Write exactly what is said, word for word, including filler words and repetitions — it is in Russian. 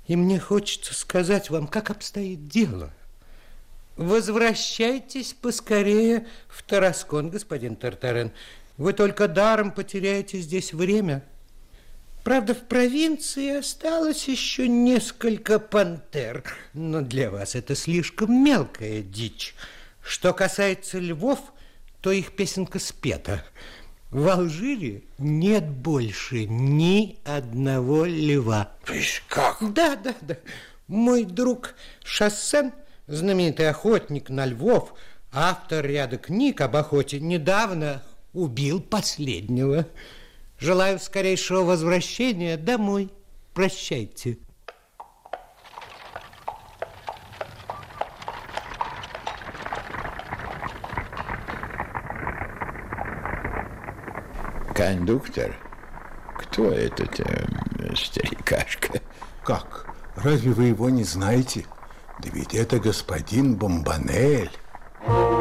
И мне хочется сказать вам, как обстоит дело. Возвращайтесь поскорее в Тараскон, господин Тартарен. Вы только даром потеряете здесь время. Правда, в провинции осталось еще несколько пантер, но для вас это слишком мелкая дичь. Что касается львов, то их песенка спета. В Алжире нет больше ни одного льва. Как? Да, да, да. Мой друг Шассен, знаменитый охотник на львов, автор ряда книг об охоте, недавно убил последнего. Желаю скорейшего возвращения домой. Прощайте. Кондуктор? Кто этот э, старикашка? Как? Разве вы его не знаете? Да ведь это господин Бомбанель.